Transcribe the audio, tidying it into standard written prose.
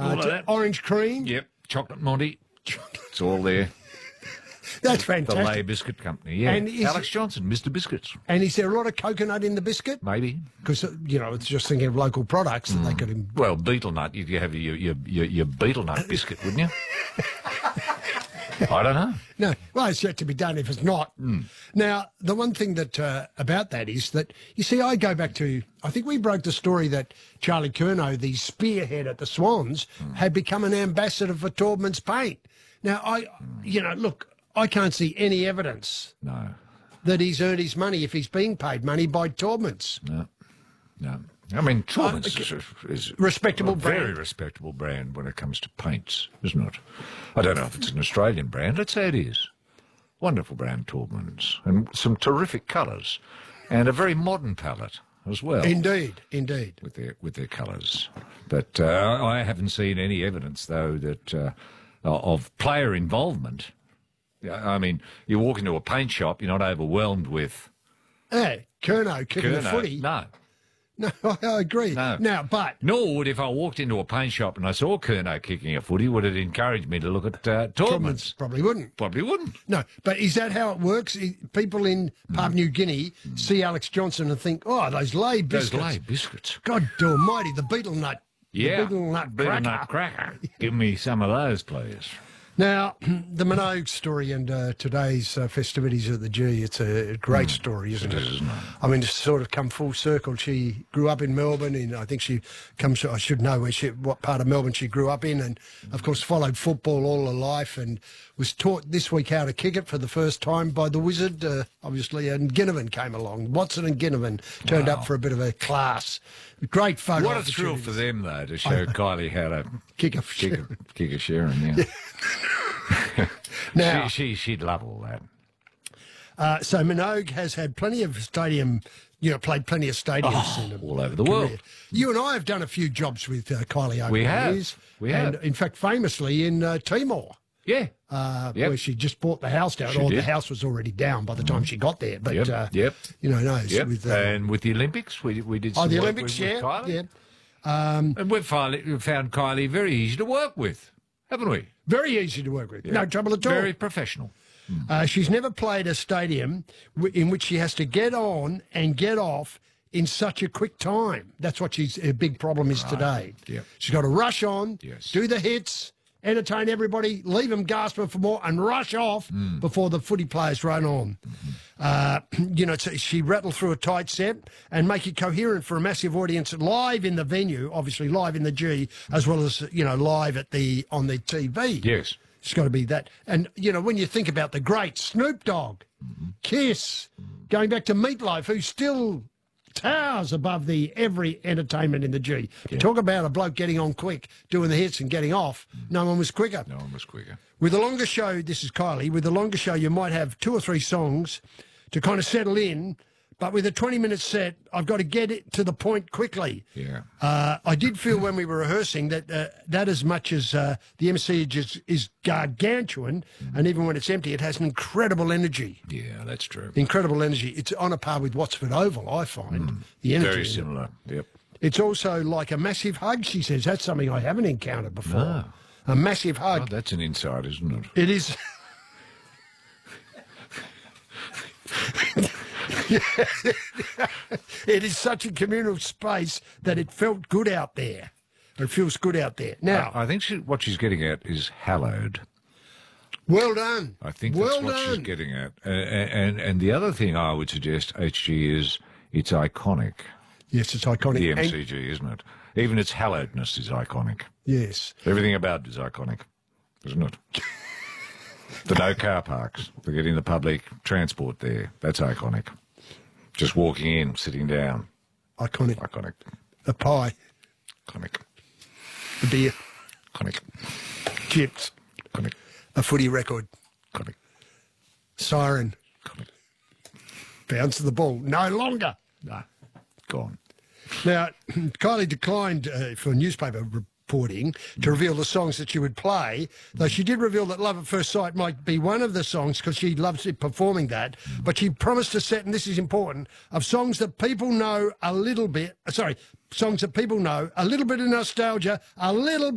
All of that. Orange cream. Yep. Chocolate Monty. It's all there. That's The fantastic. Lay Biscuit Company, yeah. And is Alex Johnson, Mr. Biscuits. And is there a lot of coconut in the biscuit? Maybe. Because, it's just thinking of local products that they could... Well, beetle nut, you'd have your beetle nut biscuit, wouldn't you? I don't know. No, well, it's yet to be done if it's not. Now, the one thing that about that is that, you see, I go back to, I think we broke the story that Charlie Curnow, the spearhead at the Swans, had become an ambassador for Taubman's paint. Now, look, I can't see any evidence that he's earned his money if he's being paid money by Taubman's. No. I mean, Taubman's is respectable a very respectable brand when it comes to paints, isn't it? I don't know if it's an Australian brand. Let's say it is. Wonderful brand, Taubman's, and some terrific colours, and a very modern palette as well. Indeed. With their colours, but I haven't seen any evidence though that of player involvement. I mean, you walk into a paint shop, you're not overwhelmed with. Hey, Curnow kicking the footy. No, I agree. No. Now, but... Nor would if I walked into a paint shop and I saw Curnow kicking a footy, would it encourage me to look at Taubman's? Probably wouldn't. Probably wouldn't. No, but is that how it works? People in Papua New Guinea see Alex Johnson and think, oh, those Lay biscuits. Those Lay biscuits. God almighty, the beetle nut. Yeah, The beetle nut cracker. Give me some of those, please. Now, the Minogue story and today's festivities at the G, it's a great story, isn't it? Isn't it? I mean, it's sort of come full circle. She grew up in Melbourne, and I think she comes, I should know what part of Melbourne she grew up in, and, of course, followed football all her life and was taught this week how to kick it for the first time by the wizard, obviously, and Ginnivan came along. Watson and Ginnivan turned up for a bit of a class. Great photo. What a thrill for them, though, to show Kylie how to kick a Sharon, yeah. Now, she'd love all that. So Minogue has had plenty of played plenty of stadiums all over the world. You and I have done a few jobs with Kylie over the years. We have. And, in fact, famously in Timor. Yeah. Where she just bought the house down. The house was already down by the time she got there. But, with the Olympics, we did some the work Olympics, with Kylie. yeah. And we've found Kylie very easy to work with, haven't we? Very easy to work with. Yeah. No trouble at all. Very professional. She's never played a stadium in which she has to get on and get off in such a quick time. That's what her big problem is today. Yep. She's got to rush on, Yes. do the hits, entertain everybody, leave them gasping for more, and rush off before the footy players run on. She rattled through a tight set and make it coherent for a massive audience live in the venue, obviously live in the G, as well as live on the TV. Yes. It's got to be that. And, when you think about the great Snoop Dogg, Kiss, going back to Meatloaf, who still towers above every entertainment in the G. Yeah. Talk about a bloke getting on quick, doing the hits and getting off. No one was quicker. No one was quicker. With a longer show, this is Kylie, with a longer show you might have 2 or 3 songs to kind of settle in, but with a 20-minute set, I've got to get it to the point quickly. Yeah. I did feel when we were rehearsing that as much as the MC is gargantuan, and even when it's empty, it has an incredible energy. Yeah, that's true. Incredible energy. It's on a par with Watford Oval, I find. The energy. Very similar, yep. It's also like a massive hug, she says. That's something I haven't encountered before. No. A massive hug. Oh, that's an insight, isn't it? It is. It is such a communal space that it felt good out there. It feels good out there. Now, I think what she's getting at is hallowed. Well done. I think that's what she's getting at. And the other thing I would suggest, HG, is it's iconic. Yes, it's iconic. The MCG, isn't it? Even its hallowedness is iconic. Yes. Everything about it is iconic, isn't it? The no car parks, the getting the public transport there, that's iconic. Just walking in, sitting down. Iconic. Iconic. A pie. Iconic. A beer. Iconic. Chips. Iconic. A footy record. Iconic. Siren. Iconic. Bounce the ball. No longer. No. Gone. Now, Kylie declined for newspaper reporting to reveal the songs that she would play, though she did reveal that Love at First Sight might be one of the songs because she loves it performing that, but she promised a set, and this is important, of songs that people know a little bit, songs that people know, a little bit of nostalgia, a little